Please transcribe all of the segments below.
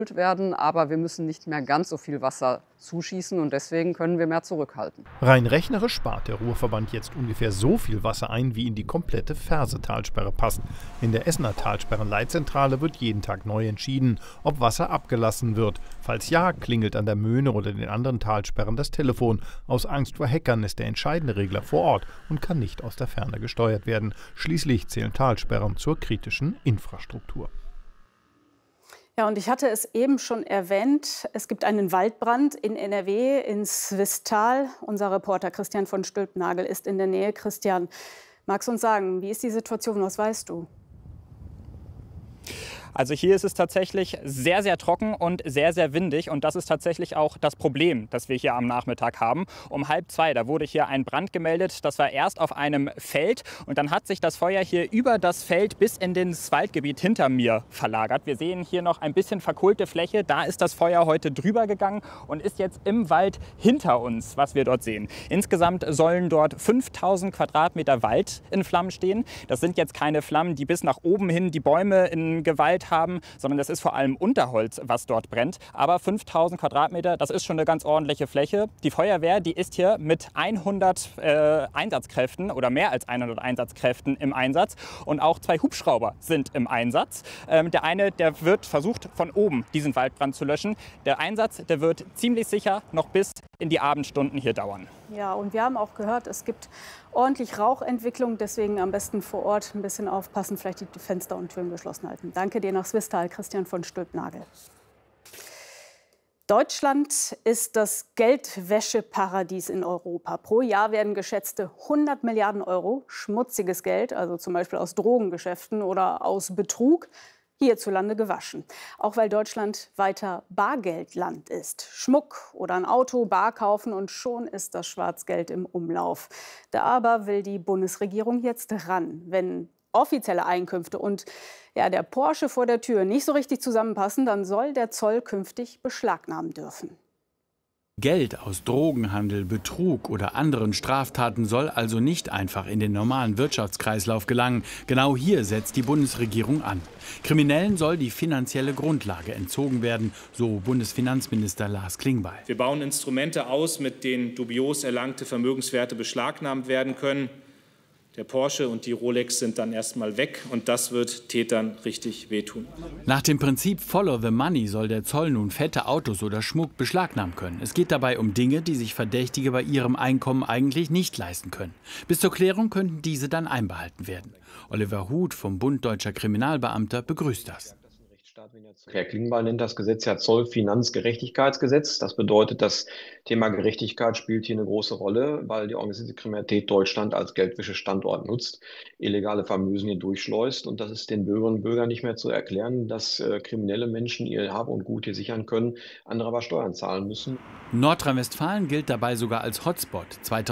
werden, aber wir müssen nicht mehr ganz so viel Wasser zuschießen und deswegen können wir mehr zurückhalten. Rein rechnerisch spart der Ruhrverband jetzt ungefähr so viel Wasser ein, wie in die komplette Ferse-Talsperre passt. In der Essener Talsperrenleitzentrale wird jeden Tag neu entschieden, ob Wasser abgelassen wird. Falls ja, klingelt an der Möhne oder den anderen Talsperren das Telefon. Aus Angst vor Hackern ist der entscheidende Regler vor Ort und kann nicht aus der Ferne gesteuert werden. Schließlich zählen Talsperren zur kritischen Infrastruktur. Ja, und ich hatte es eben schon erwähnt, es gibt einen Waldbrand in NRW, in Swisttal. Unser Reporter Christian von Stülpnagel ist in der Nähe. Christian, magst du uns sagen, wie ist die Situation, was weißt du? Also hier ist es tatsächlich sehr, sehr trocken und sehr, sehr windig. Und das ist tatsächlich auch das Problem, das wir hier am Nachmittag haben. Um 1:30, da wurde hier ein Brand gemeldet. Das war erst auf einem Feld. Und dann hat sich das Feuer hier über das Feld bis in das Waldgebiet hinter mir verlagert. Wir sehen hier noch ein bisschen verkohlte Fläche. Da ist das Feuer heute drüber gegangen und ist jetzt im Wald hinter uns, was wir dort sehen. Insgesamt sollen dort 5000 Quadratmeter Wald in Flammen stehen. Das sind jetzt keine Flammen, die bis nach oben hin die Bäume in Gewalt haben, sondern das ist vor allem Unterholz, was dort brennt. Aber 5000 Quadratmeter, das ist schon eine ganz ordentliche Fläche. Die Feuerwehr, die ist hier mit 100 Einsatzkräften oder mehr als 100 Einsatzkräften im Einsatz. Und auch 2 Hubschrauber sind im Einsatz. Der eine, der wird versucht, von oben diesen Waldbrand zu löschen. Der Einsatz, der wird ziemlich sicher noch bis in die Abendstunden hier dauern. Ja, und wir haben auch gehört, es gibt ordentlich Rauchentwicklung. Deswegen am besten vor Ort ein bisschen aufpassen, vielleicht die Fenster und Türen geschlossen halten. Danke dir nach Swisttal, Christian von Stülpnagel. Deutschland ist das Geldwäscheparadies in Europa. Pro Jahr werden geschätzte 100 Milliarden Euro schmutziges Geld, also zum Beispiel aus Drogengeschäften oder aus Betrug, hierzulande gewaschen. Auch weil Deutschland weiter Bargeldland ist. Schmuck oder ein Auto, bar kaufen und schon ist das Schwarzgeld im Umlauf. Da aber will die Bundesregierung jetzt ran, wenn offizielle Einkünfte und der Porsche vor der Tür nicht so richtig zusammenpassen, dann soll der Zoll künftig beschlagnahmen dürfen. Geld aus Drogenhandel, Betrug oder anderen Straftaten soll also nicht einfach in den normalen Wirtschaftskreislauf gelangen. Genau hier setzt die Bundesregierung an. Kriminellen soll die finanzielle Grundlage entzogen werden, so Bundesfinanzminister Lars Klingbeil. Wir bauen Instrumente aus, mit denen dubios erlangte Vermögenswerte beschlagnahmt werden können. Der Porsche und die Rolex sind dann erstmal weg und das wird Tätern richtig wehtun. Nach dem Prinzip Follow the Money soll der Zoll nun fette Autos oder Schmuck beschlagnahmen können. Es geht dabei um Dinge, die sich Verdächtige bei ihrem Einkommen eigentlich nicht leisten können. Bis zur Klärung könnten diese dann einbehalten werden. Oliver Huth vom Bund Deutscher Kriminalbeamter begrüßt das. Herr Klingbeil nennt das Gesetz ja Zollfinanzgerechtigkeitsgesetz. Das bedeutet, das Thema Gerechtigkeit spielt hier eine große Rolle, weil die organisierte Kriminalität Deutschland als Geldwäschestandort nutzt, illegale Vermögen hier durchschleust. Und das ist den Bürgerinnen und Bürgern nicht mehr zu erklären, dass kriminelle Menschen ihr Hab und Gut hier sichern können, andere aber Steuern zahlen müssen. Nordrhein-Westfalen gilt dabei sogar als Hotspot.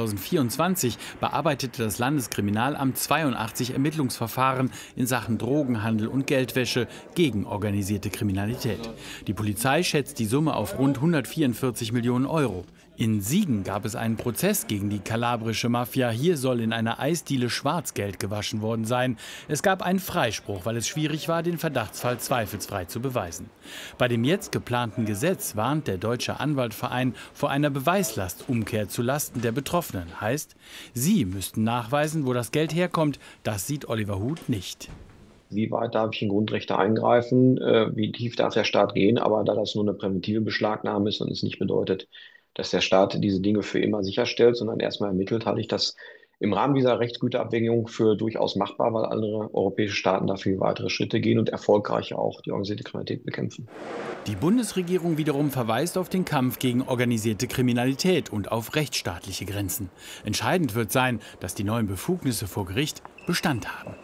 2024 bearbeitete das Landeskriminalamt 82 Ermittlungsverfahren in Sachen Drogenhandel und Geldwäsche gegen organisierte Kriminalität. Die Polizei schätzt die Summe auf rund 144 Millionen Euro. In Siegen gab es einen Prozess gegen die kalabrische Mafia. Hier soll in einer Eisdiele Schwarzgeld gewaschen worden sein. Es gab einen Freispruch, weil es schwierig war, den Verdachtsfall zweifelsfrei zu beweisen. Bei dem jetzt geplanten Gesetz warnt der Deutsche Anwaltverein vor einer Beweislastumkehr zu Lasten der Betroffenen. Heißt, sie müssten nachweisen, wo das Geld herkommt. Das sieht Oliver Huth nicht. Wie weit darf ich in Grundrechte eingreifen? Wie tief darf der Staat gehen? Aber da das nur eine präventive Beschlagnahme ist und es nicht bedeutet, dass der Staat diese Dinge für immer sicherstellt, sondern erstmal ermittelt, halte ich das im Rahmen dieser Rechtsgüterabwägung für durchaus machbar, weil andere europäische Staaten dafür weitere Schritte gehen und erfolgreich auch die organisierte Kriminalität bekämpfen. Die Bundesregierung wiederum verweist auf den Kampf gegen organisierte Kriminalität und auf rechtsstaatliche Grenzen. Entscheidend wird sein, dass die neuen Befugnisse vor Gericht Bestand haben.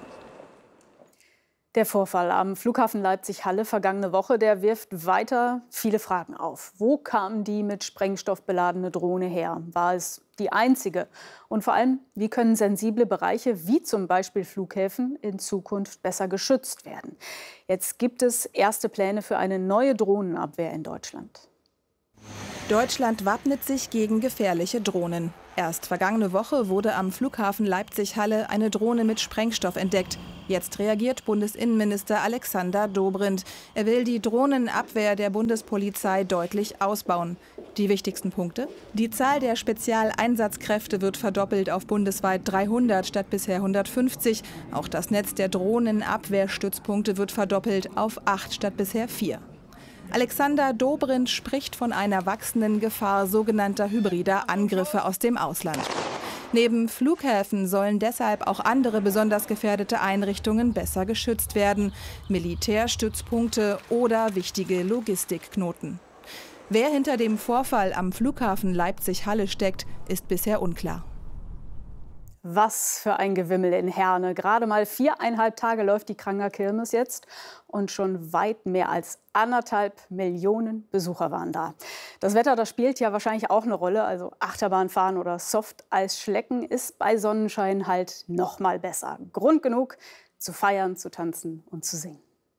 Der Vorfall am Flughafen Leipzig-Halle vergangene Woche, der wirft weiter viele Fragen auf. Wo kam die mit Sprengstoff beladene Drohne her? War es die einzige? Und vor allem, wie können sensible Bereiche wie zum Beispiel Flughäfen in Zukunft besser geschützt werden? Jetzt gibt es erste Pläne für eine neue Drohnenabwehr in Deutschland. Deutschland wappnet sich gegen gefährliche Drohnen. Erst vergangene Woche wurde am Flughafen Leipzig-Halle eine Drohne mit Sprengstoff entdeckt. Jetzt reagiert Bundesinnenminister Alexander Dobrindt. Er will die Drohnenabwehr der Bundespolizei deutlich ausbauen. Die wichtigsten Punkte? Die Zahl der Spezialeinsatzkräfte wird verdoppelt auf bundesweit 300 statt bisher 150. Auch das Netz der Drohnenabwehrstützpunkte wird verdoppelt auf 8 statt bisher 4. Alexander Dobrindt spricht von einer wachsenden Gefahr sogenannter hybrider Angriffe aus dem Ausland. Neben Flughäfen sollen deshalb auch andere besonders gefährdete Einrichtungen besser geschützt werden. Militärstützpunkte oder wichtige Logistikknoten. Wer hinter dem Vorfall am Flughafen Leipzig-Halle steckt, ist bisher unklar. Was für ein Gewimmel in Herne. Gerade mal 4,5 Tage läuft die Kranger Kirmes jetzt und schon weit mehr als 1,5 Millionen Besucher waren da. Das Wetter, das spielt ja wahrscheinlich auch eine Rolle. Also Achterbahnfahren oder Softeisschlecken ist bei Sonnenschein halt noch mal besser. Grund genug zu feiern, zu tanzen und zu singen.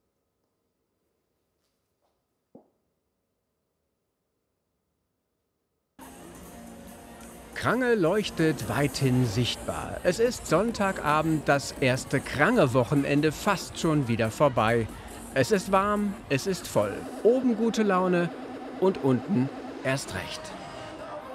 Krange leuchtet weithin sichtbar. Es ist Sonntagabend, das erste Krange-Wochenende fast schon wieder vorbei. Es ist warm, es ist voll. Oben gute Laune und unten erst recht.